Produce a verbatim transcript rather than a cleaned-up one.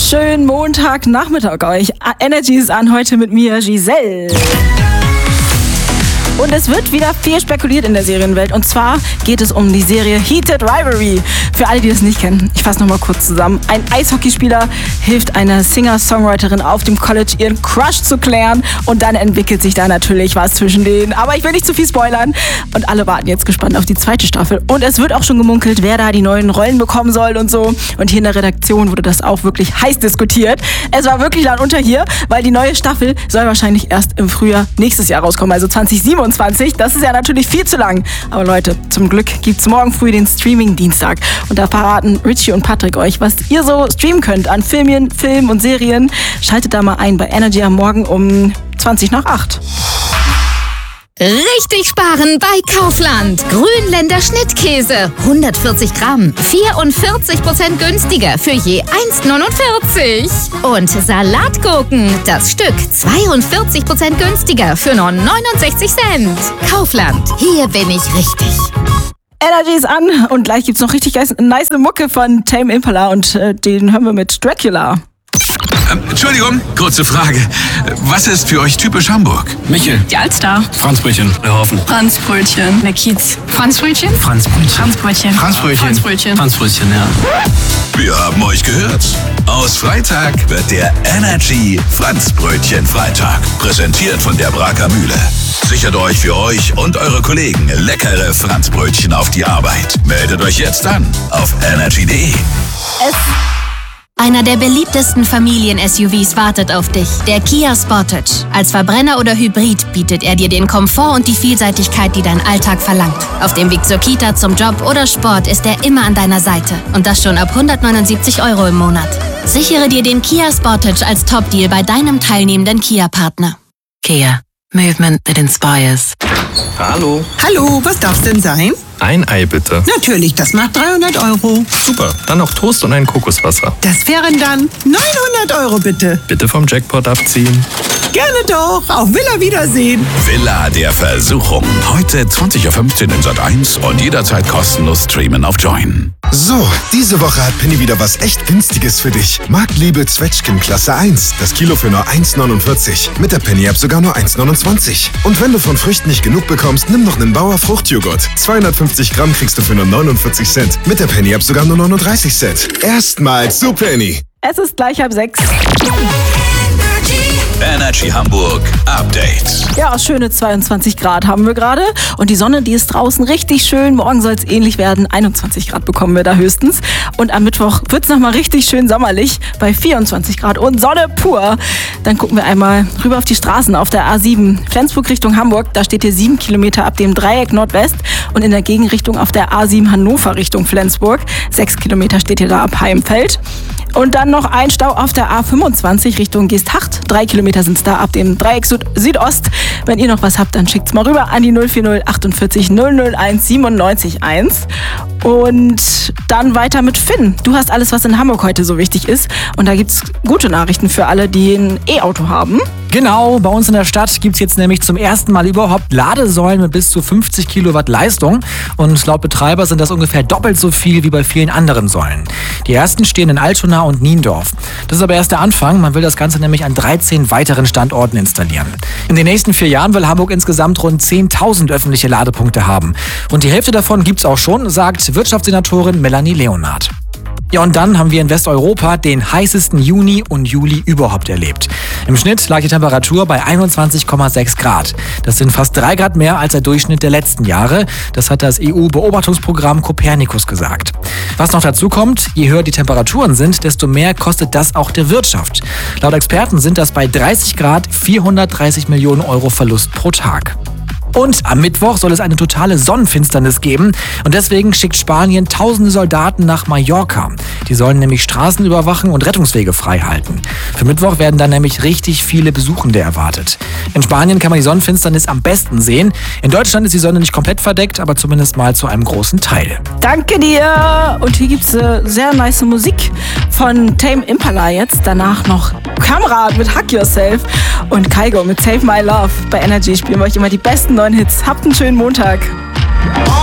Schönen Montagnachmittag euch. Energy ist an, heute mit mir Giselle. Und es wird wieder viel spekuliert in der Serienwelt. Und zwar geht es um die Serie Heated Rivalry. Für alle, die das nicht kennen, ich fasse nochmal kurz zusammen. Ein Eishockeyspieler hilft einer Singer-Songwriterin auf dem College, ihren Crush zu klären. Und dann entwickelt sich da natürlich was zwischen denen. Aber ich will nicht zu viel spoilern. Und alle warten jetzt gespannt auf die zweite Staffel. Und es wird auch schon gemunkelt, wer da die neuen Rollen bekommen soll und so. Und hier in der Redaktion wurde das auch wirklich heiß diskutiert. Es war wirklich laut unter hier, weil die neue Staffel soll wahrscheinlich erst im Frühjahr nächstes Jahr rauskommen, also zwanzig siebenundzwanzig. Das ist ja natürlich viel zu lang. Aber Leute, zum Glück gibt's morgen früh den Streaming-Dienstag. Und da verraten Richie und Patrick euch, was ihr so streamen könnt an Filmen, Filmen und Serien. Schaltet da mal ein bei Energy am Morgen um zwanzig nach acht. Richtig sparen bei Kaufland. Grünländer Schnittkäse, hundertvierzig Gramm, vierundvierzig Prozent günstiger für je eins neunundvierzig. Und Salatgurken, das Stück zweiundvierzig Prozent günstiger für nur neunundsechzig Cent. Kaufland, hier bin ich richtig. Energy ist an und gleich gibt's noch richtig nice Mucke von Tame Impala und äh, den hören wir mit Dracula. Ähm, Entschuldigung, kurze Frage. Was ist für euch typisch Hamburg? Michel. Die Alster. Franzbrötchen. Wir hoffen. Franzbrötchen. Der Kiez. Franzbrötchen? Franzbrötchen. Franzbrötchen. Franzbrötchen. Franzbrötchen. Franzbrötchen, ja. Wir haben euch gehört. Aus Freitag wird der Energy Franzbrötchen Freitag. Präsentiert von der Braker Mühle. Sichert euch für euch und eure Kollegen leckere Franzbrötchen auf die Arbeit. Meldet euch jetzt an auf energy punkt de. Es Einer der beliebtesten Familien-S U Vs wartet auf dich, der Kia Sportage. Als Verbrenner oder Hybrid bietet er dir den Komfort und die Vielseitigkeit, die dein Alltag verlangt. Auf dem Weg zur Kita, zum Job oder Sport ist er immer an deiner Seite. Und das schon ab hundertneunundsiebzig Euro im Monat. Sichere dir den Kia Sportage als Top-Deal bei deinem teilnehmenden Kia-Partner. Kia. Movement that inspires. Hallo. Hallo, was darf's denn sein? Ein Ei bitte. Natürlich, das macht dreihundert Euro. Super, dann noch Toast und ein Kokoswasser. Das wären dann neunhundert Euro bitte. Bitte vom Jackpot abziehen. Gerne doch, auf Villa Wiedersehen. Villa der Versuchung. Heute zwanzig Uhr fünfzehn in Sat eins und jederzeit kostenlos streamen auf Join. So, diese Woche hat Penny wieder was echt Günstiges für dich. Marktliebe Zwetschgen Klasse eins. Das Kilo für nur eins neunundvierzig. Mit der Penny-App sogar nur eins neunundzwanzig. Und wenn du von Früchten nicht genug bekommst, nimm noch einen Bauer Fruchtjoghurt. zweihundertfünfzig Gramm kriegst du für nur neunundvierzig Cent. Mit der Penny-App sogar nur neununddreißig Cent. Erstmals zu Penny. Es ist gleich halb sechs. Energy Hamburg Update. Ja, schöne zweiundzwanzig Grad haben wir gerade. Und die Sonne, die ist draußen richtig schön. Morgen soll es ähnlich werden. einundzwanzig Grad bekommen wir da höchstens. Und am Mittwoch wird es nochmal richtig schön sommerlich bei vierundzwanzig Grad und Sonne pur. Dann gucken wir einmal rüber auf die Straßen auf der A sieben. Flensburg Richtung Hamburg, da steht hier sieben Kilometer ab dem Dreieck Nordwest. Und in der Gegenrichtung auf der A sieben Hannover Richtung Flensburg. Sechs Kilometer steht hier da ab Heimfeld. Und dann noch ein Stau auf der A fünfundzwanzig Richtung Geesthacht. Drei Kilometer sind es da ab dem Dreieck Süd- Südost. Wenn ihr noch was habt, dann schickt's mal rüber an die null vier null achtundvierzig null null eins siebenundneunzig eins. Und dann weiter mit Finn. Du hast alles, was in Hamburg heute so wichtig ist. Und da gibt's gute Nachrichten für alle, die ein E-Auto haben. Genau, bei uns in der Stadt gibt es jetzt nämlich zum ersten Mal überhaupt Ladesäulen mit bis zu fünfzig Kilowatt Leistung. Und laut Betreiber sind das ungefähr doppelt so viel wie bei vielen anderen Säulen. Die ersten stehen in Altona und Niendorf. Das ist aber erst der Anfang. Man will das Ganze nämlich an dreizehn weiteren Standorten installieren. In den nächsten vier Jahren will Hamburg insgesamt rund zehntausend öffentliche Ladepunkte haben. Und die Hälfte davon gibt's auch schon, sagt Wirtschaftssenatorin Melanie Leonard. Ja, und dann haben wir in Westeuropa den heißesten Juni und Juli überhaupt erlebt. Im Schnitt lag die Temperatur bei einundzwanzig Komma sechs Grad. Das sind fast drei Grad mehr als der Durchschnitt der letzten Jahre. Das hat das E U-Beobachtungsprogramm Copernicus gesagt. Was noch dazu kommt, je höher die Temperaturen sind, desto mehr kostet das auch der Wirtschaft. Laut Experten sind das bei dreißig Grad vierhundertdreißig Millionen Euro Verlust pro Tag. Und am Mittwoch soll es eine totale Sonnenfinsternis geben. Und deswegen schickt Spanien tausende Soldaten nach Mallorca. Die sollen nämlich Straßen überwachen und Rettungswege frei halten. Für Mittwoch werden dann nämlich richtig viele Besuchende erwartet. In Spanien kann man die Sonnenfinsternis am besten sehen. In Deutschland ist die Sonne nicht komplett verdeckt, aber zumindest mal zu einem großen Teil. Danke dir! Und hier gibt's äh, sehr nice Musik von Tame Impala jetzt. Danach noch Kamera mit Hug Yourself und Kygo mit Save My Love. Bei Energy spielen wir euch immer die besten neuen Hits. Habt einen schönen Montag.